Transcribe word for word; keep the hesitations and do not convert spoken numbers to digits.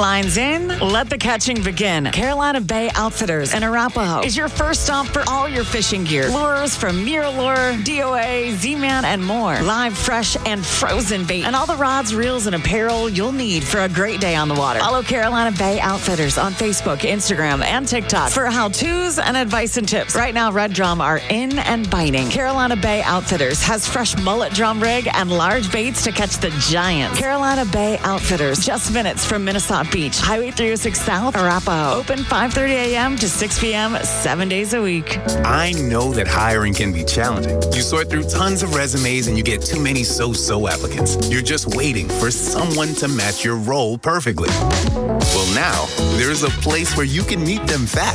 lines in, let the catching begin. Carolina Bay Outfitters in Arapahoe is your first stop for all your fishing gear. Lures from MirrOlure, D O A, Z-Man, and more. Live, fresh, and frozen bait. And all the rods, reels, and apparel you'll need for a great day on the water. Follow Carolina Bay Outfitters on Facebook, Instagram, and TikTok for how-tos and advice and tips. Right now, red drum are in and biting. Carolina Bay Outfitters has fresh mullet drum rig and large baits to catch the giants. Carolina Bay Outfitters, just minutes from Minnesota Beach. Highway three oh six South, Arapahoe. Open five thirty a.m. to six p.m., seven days a week. I know that hiring can be challenging. You sort through tons of resumes and you get too many so-so applicants. You're just waiting for someone to match your role perfectly. Well, now, there's a place where you can meet them fast.